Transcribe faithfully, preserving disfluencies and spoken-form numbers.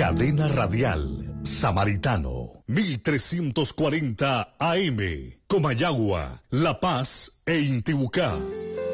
Cadena Radial Samaritano, mil trescientos cuarenta A M, Comayagua, La Paz e Intibucá.